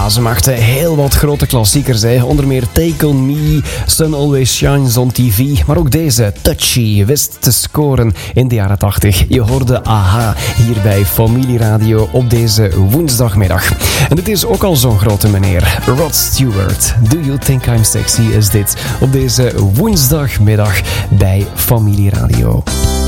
Ja, ze maakte heel wat grote klassiekers. Onder meer Take On Me, Sun Always Shines On TV. Maar ook deze, Touchy, wist te scoren in de jaren 80. Je hoorde AHA hier bij Familieradio op deze woensdagmiddag. En dit is ook al zo'n grote meneer. Rod Stewart, Do You Think I'm Sexy is dit op deze woensdagmiddag bij Familieradio.